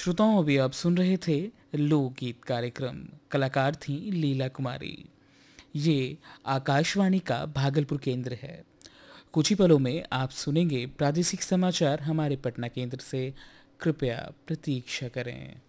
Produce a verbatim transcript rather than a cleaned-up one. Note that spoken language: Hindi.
श्रोताओं, अभी आप सुन रहे थे लोकगीत कार्यक्रम। कलाकार थी लीला कुमारी। ये आकाशवाणी का भागलपुर केंद्र है। कुछ ही पलों में आप सुनेंगे प्रादेशिक समाचार हमारे पटना केंद्र से। कृपया प्रतीक्षा करें।